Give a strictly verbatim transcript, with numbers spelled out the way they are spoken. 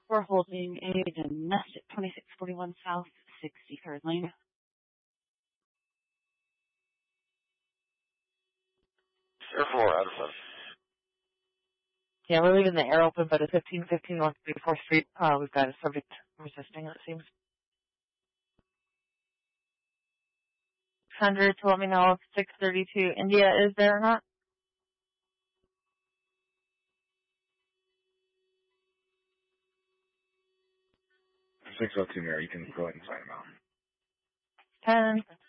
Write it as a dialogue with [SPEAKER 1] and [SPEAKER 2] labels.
[SPEAKER 1] We're holding a domestic twenty-six forty-one South sixty-third Lane.
[SPEAKER 2] Air four, out of seven.
[SPEAKER 3] Yeah, we're leaving the air open, but at fifteen fifteen North thirty-fourth Street, uh, we've got a subject resisting, it seems. six hundred to let me know if six thirty-two India is there or not.
[SPEAKER 2] six oh two Mary, you can go ahead and sign him out.
[SPEAKER 3] ten